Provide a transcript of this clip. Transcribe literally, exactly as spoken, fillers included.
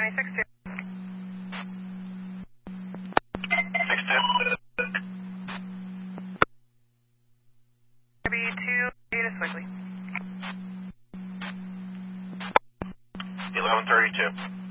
six two. six two. W two, Ada Swigley. eleven thirty-two.